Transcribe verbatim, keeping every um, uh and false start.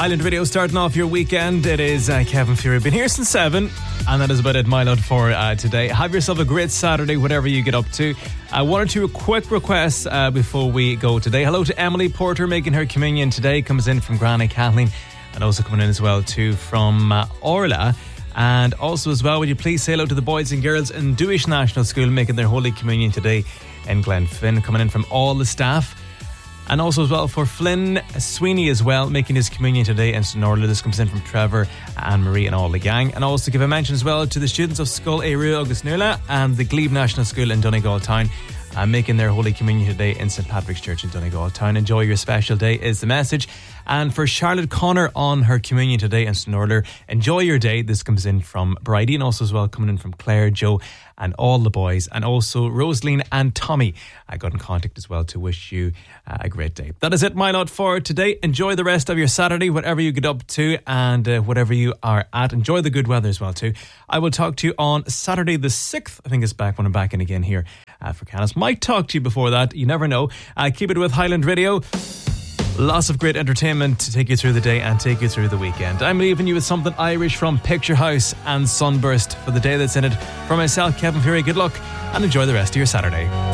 Highland Radio starting off your weekend. It is uh, Kevin Fury. Been here since seven, and that is about it, my lord, for uh, today. Have yourself a great Saturday, whatever you get up to. Uh, one or two quick requests uh, before we go today. Hello to Emily Porter, making her communion today. Comes in from Granny Kathleen, and also coming in as well too from uh, Orla. And also as well, would you please say hello to the boys and girls in Dewish National School making their Holy Communion today in Glenfin, coming in from all the staff. And also as well for Flynn Sweeney as well, making his communion today in Sonorla. This comes in from Trevor, Anne Marie and all the gang. And also give a mention as well to the students of Scoil Éiriú Agus Nula and the Glebe National School in Donegal Town, uh, making their Holy Communion today in Saint Patrick's Church in Donegal Town. Enjoy your special day is the message. And for Charlotte Connor on her communion today in Sonorla, enjoy your day. This comes in from Bridie, and also as well coming in from Claire, Joe and all the boys, and also Rosaline and Tommy. I got in contact as well to wish you uh, a great day. That is it, my lot, for today. Enjoy the rest of your Saturday, whatever you get up to and uh, whatever you are at. Enjoy the good weather as well too. I will talk to you on Saturday the sixth. I think it's back when I'm back in again here uh, for Canis. Might talk to you before that. You never know. Uh, keep it with Highland Radio. Lots of great entertainment to take you through the day and take you through the weekend. I'm leaving you with something Irish from Picture House and Sunburst for the day that's in it. For myself, Kevin Fury, good luck and enjoy the rest of your Saturday.